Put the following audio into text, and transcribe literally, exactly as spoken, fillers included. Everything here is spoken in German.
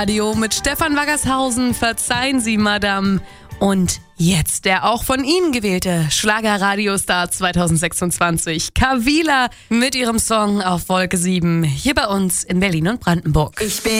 Radio mit Stefan Waggershausen, verzeihen Sie, Madame. Und jetzt der auch von Ihnen gewählte Schlager-Radiostar zwanzig sechsundzwanzig, Kavila, mit ihrem Song auf Wolke sieben, hier bei uns in Berlin und Brandenburg. Ich bin